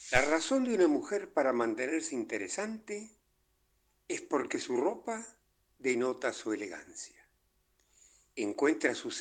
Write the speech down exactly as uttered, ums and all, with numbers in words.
La razón de una mujer para mantenerse interesante es porque su ropa denota su elegancia. Encuentra su